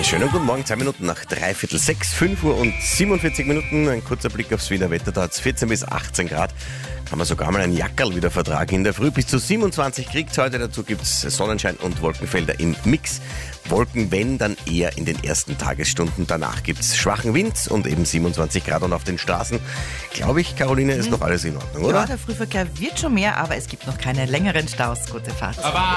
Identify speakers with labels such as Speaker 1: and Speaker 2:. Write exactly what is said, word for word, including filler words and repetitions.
Speaker 1: Schönen guten Morgen, zwei Minuten nach dreiviertel sechs, fünf Uhr und siebenundvierzig Minuten. Ein kurzer Blick aufs Wiener Wetter, da hat es vierzehn bis achtzehn Grad. Kann man sogar mal ein Jackerl wieder vertragen. In der Früh bis zu siebenundzwanzig kriegt es heute. Dazu gibt es Sonnenschein und Wolkenfelder im Mix. Wolken, wenn, dann eher in den ersten Tagesstunden. Danach gibt es schwachen Wind und eben siebenundzwanzig Grad. Und auf den Straßen, glaube ich, Caroline, ist noch alles in Ordnung, oder?
Speaker 2: Ja, der Frühverkehr wird schon mehr, aber es gibt noch keine längeren Staus. Gute Fahrt.
Speaker 3: Aber